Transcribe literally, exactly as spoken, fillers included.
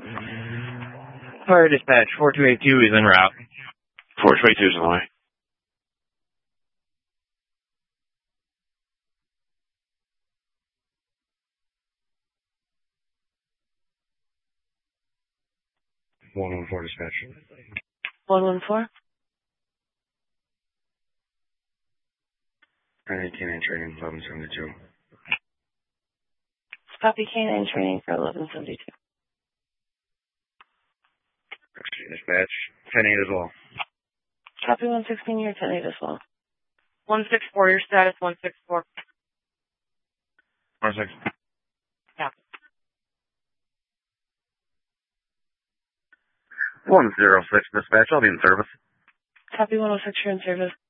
Fire dispatch, four two eight two is en route. four two eight two is on the way. one one four dispatch. one one four. I canine training, eleven seventy-two. Copy canine training for eleven seventy-two. Dispatch, ten eight as well. Copy one sixteen, you're ten eight as well. one six four, your status one six four. one six. Yeah. one zero six dispatch, I'll be in service. Copy one oh six, you're in service.